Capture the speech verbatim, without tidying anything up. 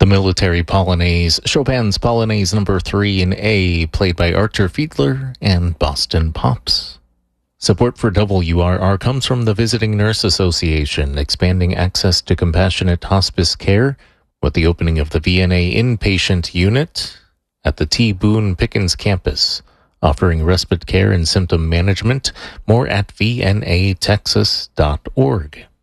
The Military Polonaise, Chopin's Polonaise number three in A, played by Archer Fiedler and Boston Pops. Support for W R R comes from the Visiting Nurse Association, expanding access to compassionate hospice care with the opening of the V N A inpatient unit at the T. Boone Pickens campus, offering respite care and symptom management. More at v n a texas dot org.